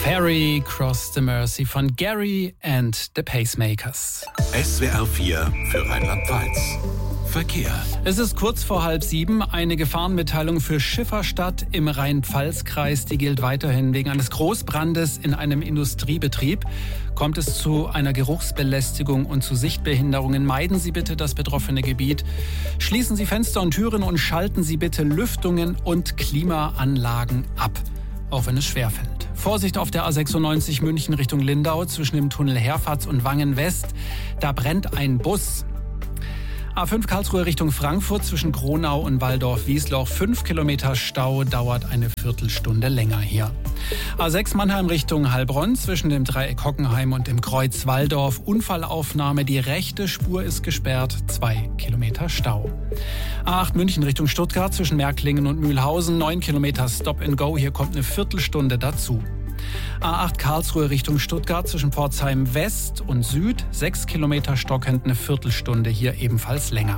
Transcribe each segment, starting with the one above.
Ferry Cross the Mersey von Gary and the Pacemakers. SWR 4 für Rheinland-Pfalz. Verkehr. Es ist kurz vor 6:30. Eine Gefahrenmitteilung für Schifferstadt im Rhein-Pfalz-Kreis. Die gilt weiterhin. Wegen eines Großbrandes in einem Industriebetrieb kommt es zu einer Geruchsbelästigung und zu Sichtbehinderungen. Meiden Sie bitte das betroffene Gebiet. Schließen Sie Fenster und Türen und schalten Sie bitte Lüftungen und Klimaanlagen ab, auch wenn es schwerfällt. Vorsicht auf der A96 München Richtung Lindau zwischen dem Tunnel Herfatz und Wangen West. Da brennt ein Bus. A5 Karlsruhe Richtung Frankfurt zwischen Kronau und Walldorf-Wiesloch. 5 Kilometer Stau, dauert eine Viertelstunde länger hier. A6 Mannheim Richtung Heilbronn zwischen dem Dreieck Hockenheim und dem Kreuz Walldorf. Unfallaufnahme, die rechte Spur ist gesperrt. 2 Kilometer Stau. A8 München Richtung Stuttgart zwischen Märklingen und Mühlhausen. 9 Kilometer Stop and Go, hier kommt eine Viertelstunde dazu. A8 Karlsruhe Richtung Stuttgart zwischen Pforzheim West und Süd. 6 Kilometer stockend, eine Viertelstunde, hier ebenfalls länger.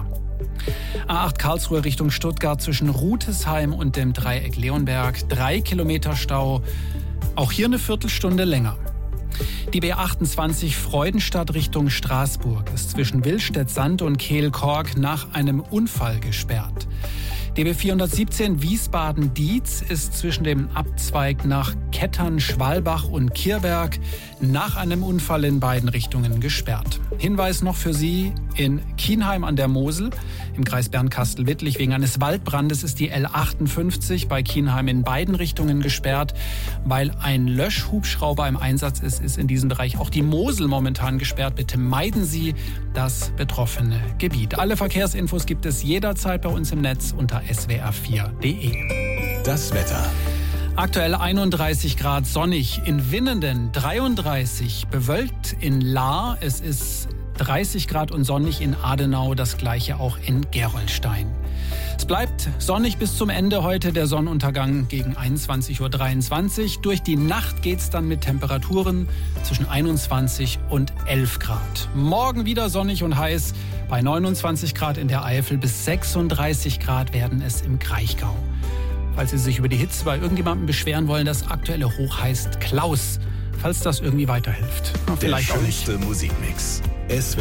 A8 Karlsruhe Richtung Stuttgart zwischen Rutesheim und dem Dreieck Leonberg. 3 Kilometer Stau, auch hier eine Viertelstunde länger. Die B28 Freudenstadt Richtung Straßburg ist zwischen Willstedt-Sand und Kehl-Kork nach einem Unfall gesperrt. Die B417 Wiesbaden-Dietz ist zwischen dem Abzweig nach Kettern, Schwalbach und Kirberg nach einem Unfall in beiden Richtungen gesperrt. Hinweis noch für Sie: in Kienheim an der Mosel im Kreis Bernkastel-Wittlich wegen eines Waldbrandes ist die L58 bei Kienheim in beiden Richtungen gesperrt. Weil ein Löschhubschrauber im Einsatz ist, ist in diesem Bereich auch die Mosel momentan gesperrt. Bitte meiden Sie das betroffene Gebiet. Alle Verkehrsinfos gibt es jederzeit bei uns im Netz unter swr4.de. Das Wetter. Aktuell 31 Grad sonnig, in Winnenden 33, bewölkt in Lahr, es ist 30 Grad und sonnig in Adenau, das gleiche auch in Gerolstein. Es bleibt sonnig bis zum Ende heute, der Sonnenuntergang gegen 21:23 Uhr. Durch die Nacht geht's dann mit Temperaturen zwischen 21 und 11 Grad. Morgen wieder sonnig und heiß, bei 29 Grad in der Eifel, bis 36 Grad werden es im Kraichgau. Falls Sie sich über die Hitze bei irgendjemandem beschweren wollen, das aktuelle Hoch heißt Klaus. Falls das irgendwie weiterhilft. Der schönste Musikmix.